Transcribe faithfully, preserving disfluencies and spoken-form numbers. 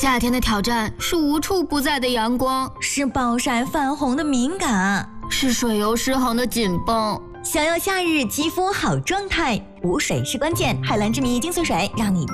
夏天的挑战是无处不在的阳光， 是暴晒泛红的敏感， 是水油失衡的紧绷。 想要夏日肌肤好状态，补水是关键。海蓝之谜精粹水，让你